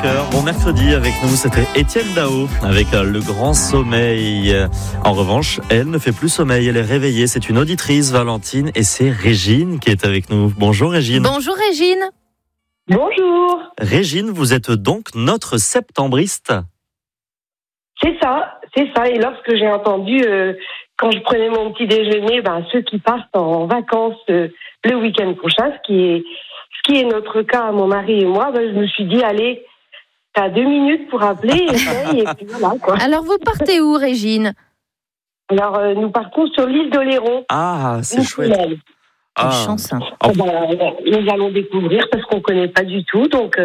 cœur. Bon mercredi avec nous, c'était Étienne Dao avec le grand sommeil. En revanche, elle ne fait plus sommeil, elle est réveillée. C'est une auditrice, Valentine, et c'est Régine qui est avec nous. Bonjour Régine. Bonjour Régine. Bonjour. Régine, vous êtes donc notre septembriste. C'est ça. Et lorsque j'ai entendu, quand je prenais mon petit déjeuner, ceux qui partent en vacances le week-end prochain, ce qui est notre cas, mon mari et moi, je me suis dit, allez, t'as 2 minutes pour appeler, essaye, et puis voilà, quoi. Alors, vous partez où, Régine ? Alors, nous partons sur l'île d'Oléron. Ah, c'est chouette. Quelle chance. Nous allons découvrir parce qu'on ne connaît pas du tout, donc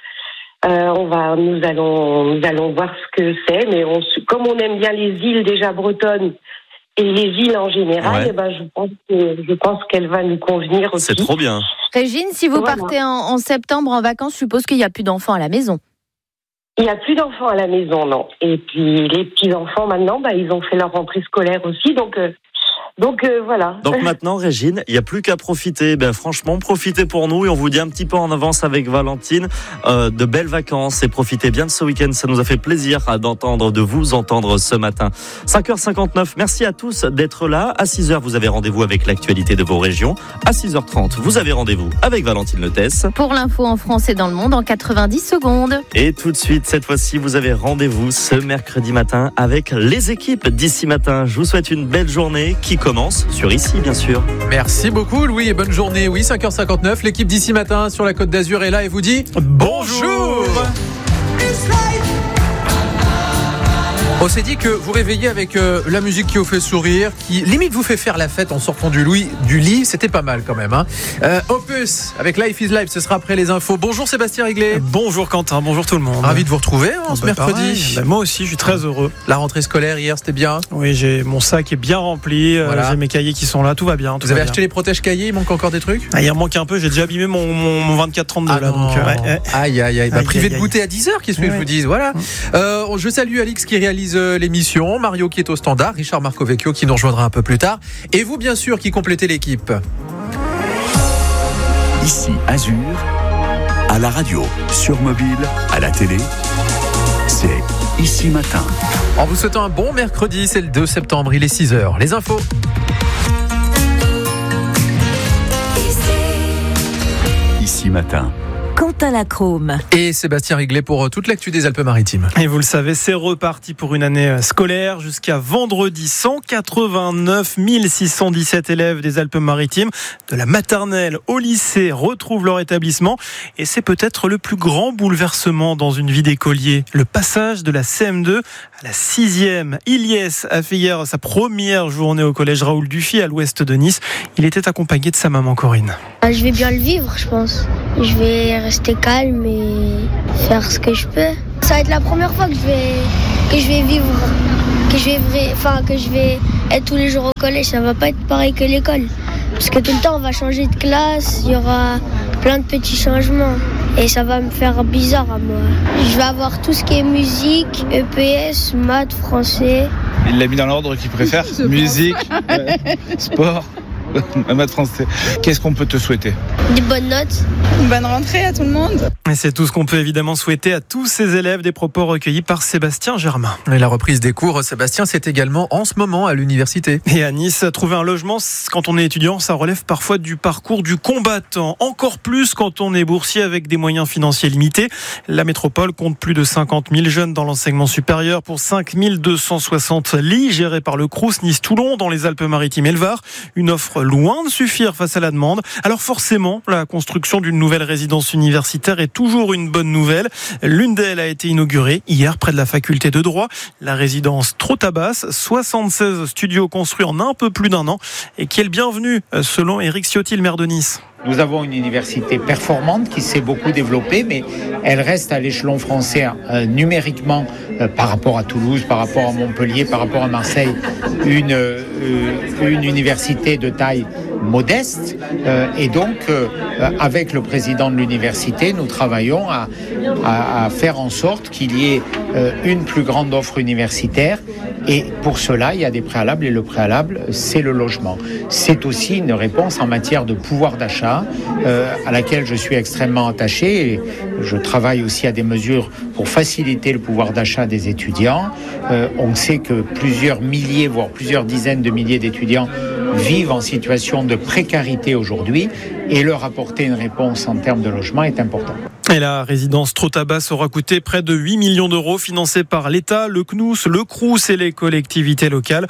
nous allons voir ce que c'est, mais comme on aime bien les îles déjà bretonnes et les îles en général, je pense qu'elle va nous convenir aussi. C'est trop bien. Régine, si vous partez en septembre en vacances, je suppose qu'il n'y a plus d'enfants à la maison. Il n'y a plus d'enfants à la maison, non. Et puis les petits-enfants, maintenant, ils ont fait leur rentrée scolaire aussi, donc voilà. Donc maintenant, Régine, il n'y a plus qu'à profiter. Franchement, profitez pour nous et on vous dit un petit peu en avance avec Valentine de belles vacances et profitez bien de ce week-end. Ça nous a fait plaisir de vous entendre ce matin. 5h59, merci à tous d'être là. À 6h, vous avez rendez-vous avec l'actualité de vos régions. À 6h30, vous avez rendez-vous avec Valentine Letès. Pour l'info en France et dans le monde en 90 secondes. Et tout de suite, cette fois-ci, vous avez rendez-vous ce mercredi matin avec les équipes d'ici matin. Je vous souhaite une belle journée qui commence sur Ici, bien sûr. Merci beaucoup, Louis, et bonne journée. Oui, 5h59, l'équipe d'Ici Matin sur la Côte d'Azur est là et vous dit bonjour. On s'est dit que vous réveillez avec la musique qui vous fait sourire, qui limite vous fait faire la fête en sortant du lit. C'était pas mal quand même. Opus avec Life is Life, ce sera après les infos. Bonjour Sébastien Riglet. Bonjour Quentin, bonjour tout le monde. Ravi de vous retrouver ce mercredi. Moi aussi, je suis très heureux. La rentrée scolaire hier, c'était bien. Oui, j'ai mon sac est bien rempli. J'ai mes cahiers qui sont là, tout va bien. Vous avez acheté les protèges cahiers, il manque encore des trucs ? Il manque un peu, j'ai déjà abîmé mon 24-32 là. Donc, aïe. Privé de goûter à 10h, qu'est-ce que je vous dise ? Voilà. Je salue Alix qui réalise l'émission, Mario qui est au standard, Richard Marcovecchio qui nous rejoindra un peu plus tard, et vous bien sûr qui complétez l'équipe. Ici Azur, à la radio, sur mobile, à la télé, c'est Ici Matin. En vous souhaitant un bon mercredi, c'est le 2 septembre, il est 6h. Les infos. Ici Matin. Quentin Lacrome. Et Sébastien Riglet pour toute l'actu des Alpes-Maritimes. Et vous le savez, c'est reparti pour une année scolaire jusqu'à vendredi. 189 617 élèves des Alpes-Maritimes, de la maternelle au lycée, retrouvent leur établissement. Et c'est peut-être le plus grand bouleversement dans une vie d'écolier. Le passage de la CM2 à la 6e. Ilyes a fait hier sa première journée au collège Raoul Dufy à l'ouest de Nice. Il était accompagné de sa maman Corinne. Je vais bien le vivre, je pense. Je vais rester calme et faire ce que je peux. Ça va être la première fois que je vais vivre, que je vais être tous les jours au collège. Ça va pas être pareil que l'école. Parce que tout le temps, on va changer de classe, il y aura plein de petits changements. Et ça va me faire bizarre à moi. Je vais avoir tout ce qui est musique, EPS, maths, français. Il l'a mis dans l'ordre qu'il préfère. Musique, sport. Maths, français. Qu'est-ce qu'on peut te souhaiter ? Des bonnes notes. Une bonne rentrée à tout le monde. Et c'est tout ce qu'on peut évidemment souhaiter à tous ces élèves, des propos recueillis par Sébastien Germain. Et la reprise des cours, Sébastien, c'est également en ce moment à l'université. Et à Nice, trouver un logement, quand on est étudiant, ça relève parfois du parcours du combattant. Encore plus quand on est boursier avec des moyens financiers limités. La métropole compte plus de 50 000 jeunes dans l'enseignement supérieur pour 5 260 lits gérés par le Crous Nice-Toulon dans les Alpes-Maritimes et le Var. Une offre loin de suffire face à la demande. Alors forcément, la construction d'une nouvelle résidence universitaire est toujours une bonne nouvelle. L'une d'elles a été inaugurée hier près de la faculté de droit. La résidence Trotabas, 76 studios construits en un peu plus d'un an et qui est le bienvenu selon Éric Ciotti, le maire de Nice. Nous avons une université performante qui s'est beaucoup développée, mais elle reste à l'échelon français numériquement par rapport à Toulouse, par rapport à Montpellier, par rapport à Marseille, une université de taille modeste. Et donc, avec le président de l'université, nous travaillons à faire en sorte qu'il y ait une plus grande offre universitaire Et pour cela, il y a des préalables et le préalable, c'est le logement. C'est aussi une réponse en matière de pouvoir d'achat à laquelle je suis extrêmement attaché. Et je travaille aussi à des mesures pour faciliter le pouvoir d'achat des étudiants. On sait que plusieurs milliers, voire plusieurs dizaines de milliers d'étudiants vivent en situation de précarité aujourd'hui et leur apporter une réponse en termes de logement est important. Et la résidence Trotabas aura coûté près de 8 millions d'euros, financée par l'État, le CNUS, le CROUS et les collectivités locales.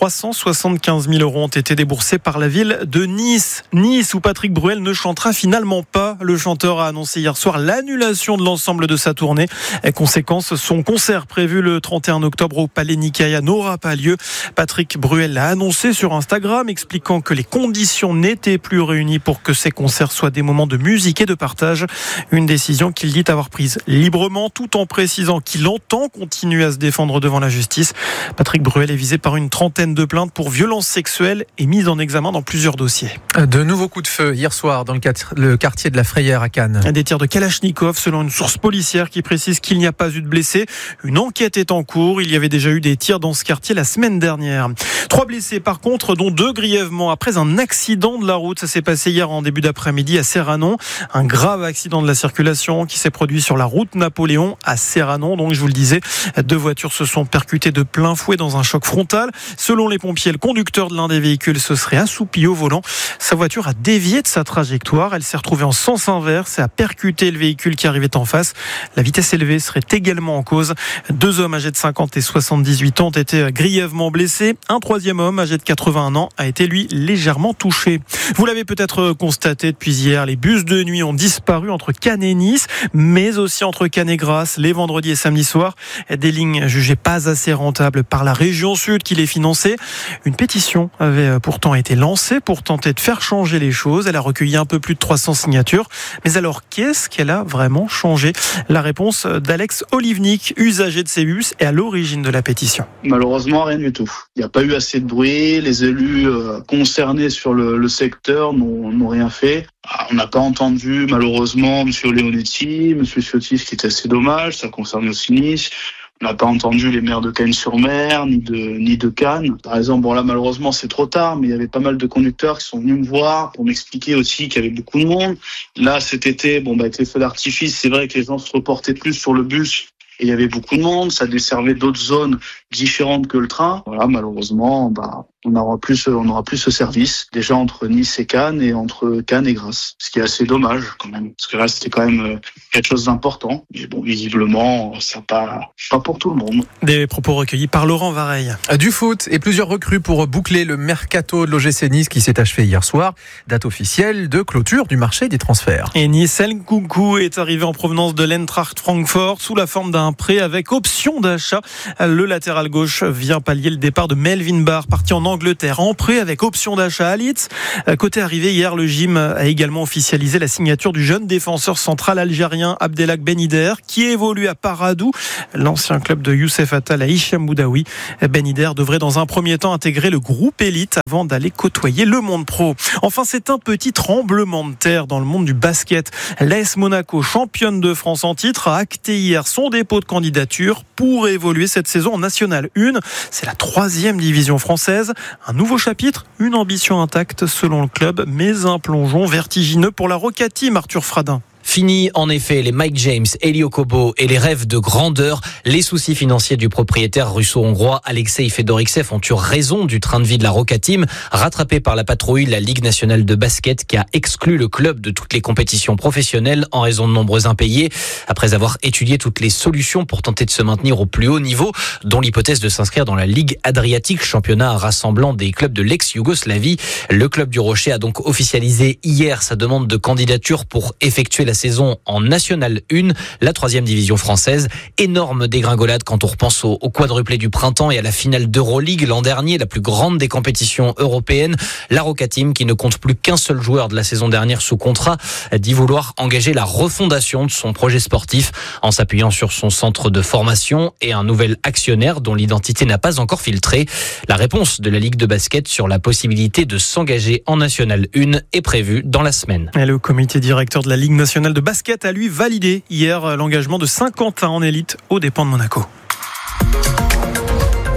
375 000 euros ont été déboursés par la ville de Nice. Nice, où Patrick Bruel ne chantera finalement pas. Le chanteur a annoncé hier soir l'annulation de l'ensemble de sa tournée. Et conséquence, son concert prévu le 31 octobre au Palais Nicaïa n'aura pas lieu. Patrick Bruel l'a annoncé sur Instagram, expliquant que les conditions n'étaient plus réunies pour que ces concerts soient des moments de musique et de partage. Une décision qu'il dit avoir prise librement, tout en précisant qu'il entend continuer à se défendre devant la justice. Patrick Bruel est visé par une trentaine de plaintes pour violences sexuelles et mis en examen dans plusieurs dossiers. De nouveaux coups de feu hier soir dans le quartier de la Frayère à Cannes. Des tirs de Kalachnikov selon une source policière qui précise qu'il n'y a pas eu de blessés. Une enquête est en cours. Il y avait déjà eu des tirs dans ce quartier la semaine dernière. 3 blessés par contre, dont 2 grièvement après un accident de la route. Ça s'est passé hier en début d'après-midi à Serranon. Un grave accident de la circulation qui s'est produit sur la route Napoléon à Serranon. Donc je vous le disais, 2 voitures se sont percutées de plein fouet dans un choc frontal. Selon les pompiers, le conducteur de l'un des véhicules se serait assoupi au volant. Sa voiture a dévié de sa trajectoire. Elle s'est retrouvée en sens inverse et a percuté le véhicule qui arrivait en face. La vitesse élevée serait également en cause. 2 hommes âgés de 50 et 78 ans ont été grièvement blessés. Un 3e homme âgé de 81 ans a été lui légèrement touché. Vous l'avez peut-être constaté depuis hier, les bus de nuit ont disparu entre Cannes et Nice, mais aussi entre Cannes et Grasse, les vendredis et samedis soirs. Des lignes jugées pas assez rentables par la région Sud qui les finançait. Une pétition avait pourtant été lancée pour tenter de faire changer les choses. Elle a recueilli un peu plus de 300 signatures. Mais alors, qu'est-ce qu'elle a vraiment changé ? La réponse d'Alex Olivnik, usager de ces bus et à l'origine de la pétition. Malheureusement, rien du tout. Il n'y a pas eu assez de bruit. Les élus concernés sur le secteur n'ont rien fait. On n'a pas entendu, malheureusement, M. Leonetti, M. Ciotti, ce qui est assez dommage. Ça concerne aussi Nice. On n'a pas entendu les maires de Cagnes-sur-Mer, ni de Cannes. Par exemple, bon là, malheureusement, c'est trop tard, mais il y avait pas mal de conducteurs qui sont venus me voir pour m'expliquer aussi qu'il y avait beaucoup de monde. Là, cet été, avec les feux d'artifice, c'est vrai que les gens se reportaient plus sur le bus. Et il y avait beaucoup de monde, ça desservait d'autres zones différentes que le train. Voilà, malheureusement, on aura plus ce service, déjà entre Nice et Cannes et entre Cannes et Grasse. Ce qui est assez dommage, quand même. Parce que là, c'était quand même quelque chose d'important. Mais bon, visiblement, ça pas pour tout le monde. Des propos recueillis par Laurent Vareille. Du foot et plusieurs recrues pour boucler le mercato de l'OGC Nice qui s'est achevé hier soir. Date officielle de clôture du marché des transferts. Et Nice Nkunku est arrivé en provenance de l'Eintracht Francfort sous la forme d'un prêt avec option d'achat. Le latéral gauche vient pallier le départ de Melvin Barr, parti en Angleterre en prêt avec option d'achat à Leeds. Côté arrivé hier, le gym a également officialisé la signature du jeune défenseur central algérien Abdelhak Ben Yedder qui évolue à Paradou, l'ancien club de Youssef Attal à Hicham Boudaoui. Ben Yedder devrait dans un premier temps intégrer le groupe élite avant d'aller côtoyer le monde pro. Enfin, c'est un petit tremblement de terre dans le monde du basket. L'AS Monaco, championne de France en titre, a acté hier son dépôt de candidature pour évoluer cette saison en National 1. C'est la 3e division française. Un nouveau chapitre, une ambition intacte selon le club, mais un plongeon vertigineux pour la Roca Team, Arthur Fradin. Fini en effet les Mike James, Elio Kobo et les rêves de grandeur. Les soucis financiers du propriétaire russo-hongrois Alexei Fedoriksev ont eu raison du train de vie de la Roca Team, rattrapé par la patrouille la Ligue nationale de basket qui a exclu le club de toutes les compétitions professionnelles en raison de nombreux impayés. Après avoir étudié toutes les solutions pour tenter de se maintenir au plus haut niveau, dont l'hypothèse de s'inscrire dans la Ligue Adriatique, championnat rassemblant des clubs de l'ex-Yougoslavie, le club du Rocher a donc officialisé hier sa demande de candidature pour effectuer la saison en National 1, la 3e division française. Énorme dégringolade quand on repense au quadruplé du printemps et à la finale d'Euroleague l'an dernier, la plus grande des compétitions européennes. La Roca Team, qui ne compte plus qu'un seul joueur de la saison dernière sous contrat, dit vouloir engager la refondation de son projet sportif en s'appuyant sur son centre de formation et un nouvel actionnaire dont l'identité n'a pas encore filtré. La réponse de la Ligue de basket sur la possibilité de s'engager en National 1 est prévue dans la semaine. Et le comité directeur de la Ligue nationale de basket a lui validé hier l'engagement de Saint-Quentin en élite aux dépens de Monaco.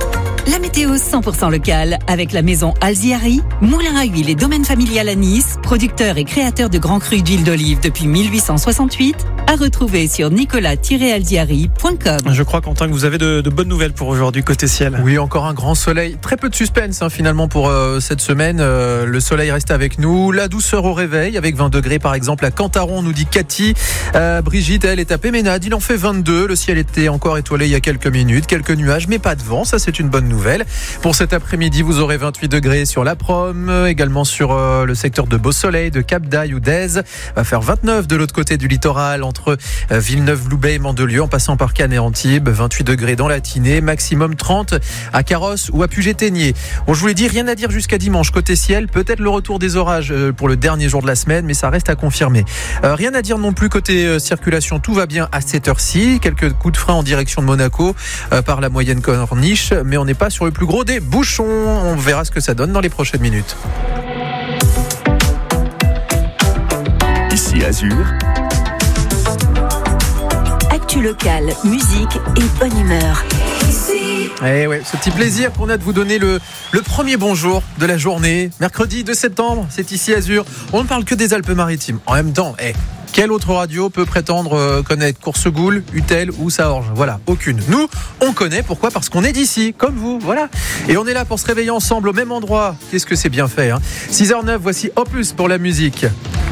La météo 100% locale avec la maison Alziari, moulin à huile et domaine familial à Nice, producteur et créateur de grands crus d'huile d'olive depuis 1868, à retrouver sur nicolas-alziari.com. Je crois, Quentin, que vous avez de bonnes nouvelles pour aujourd'hui côté ciel. Oui, encore un grand soleil. Très peu de suspense finalement pour cette semaine. Le soleil reste avec nous. La douceur au réveil avec 20 degrés par exemple à Cantaron, nous dit Cathy. Brigitte, elle est à Péménade. Il en fait 22. Le ciel était encore étoilé il y a quelques minutes. Quelques nuages, mais pas de vent. Ça, c'est une bonne nouvelle. Pour cet après-midi, vous aurez 28 degrés sur la Prom, également sur le secteur de Beau-Soleil, de Cap-d'Aille ou d'Aise. Va faire 29 de l'autre côté du littoral, entre Villeneuve-Loubet et Mandelieu, en passant par Cannes et Antibes. 28 degrés dans la Tinée, maximum 30 à Carrosse ou à Puget-Théniers. Bon, je vous l'ai dit, rien à dire jusqu'à dimanche. Côté ciel, peut-être le retour des orages pour le dernier jour de la semaine, mais ça reste à confirmer. Rien à dire non plus côté circulation, tout va bien à cette heure-ci. Quelques coups de frein en direction de Monaco par la moyenne corniche, mais on n'est pas sur le plus gros des bouchons. On verra ce que ça donne dans les prochaines minutes. Ici Azur. Actu locale, musique et bonne humeur. Eh ouais, ce petit plaisir qu'on a de vous donner le premier bonjour de la journée. Mercredi 2 septembre, c'est Ici Azur. On ne parle que des Alpes-Maritimes. En même temps, quelle autre radio peut prétendre connaître Coursegoule, Utel ou Saorge? Voilà, aucune. Nous, on connaît. Pourquoi? Parce qu'on est d'ici, comme vous. Voilà. Et on est là pour se réveiller ensemble au même endroit. Qu'est-ce que c'est bien fait, hein. 6h09, voici Opus pour la musique.